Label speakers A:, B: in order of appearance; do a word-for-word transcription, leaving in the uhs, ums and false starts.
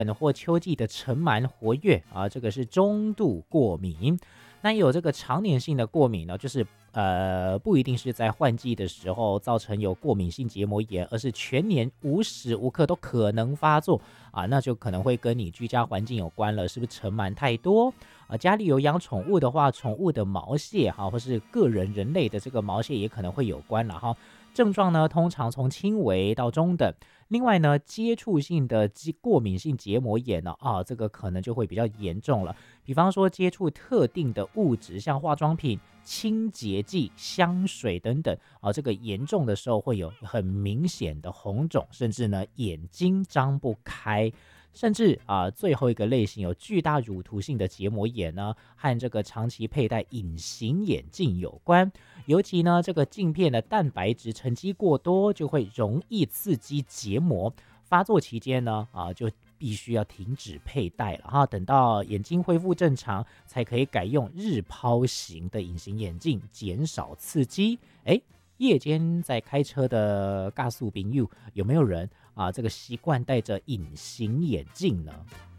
A: 或秋季的尘螨活跃啊，这个是中度过敏。那有这个常年性的过敏呢，就是呃不一定是在换季的时候造成有过敏性结膜炎，而是全年无时无刻都可能发作啊，那就可能会跟你居家环境有关了，是不是尘螨太多啊？家里有养宠物的话，宠物的毛屑哈、啊，或是个人人类的这个毛屑也可能会有关了哈。症状呢，通常从轻微到中等。另外呢，接触性的过敏性结膜炎呢，啊，这个可能就会比较严重了。比方说接触特定的物质，像化妆品、清洁剂、香水等等，啊，这个严重的时候会有很明显的红肿，甚至呢眼睛张不开。甚至啊，最后一个类型有巨大乳突性的结膜炎呢，和这个长期佩戴隐形眼镜有关。尤其呢，这个镜片的蛋白质沉积过多，就会容易刺激结膜。发作期间呢，啊，就必须要停止佩戴了哈。等到眼睛恢复正常，才可以改用日抛型的隐形眼镜，减少刺激。哎，夜间在开车的尬素朋友，有没有人啊，这个习惯戴着隐形眼镜呢？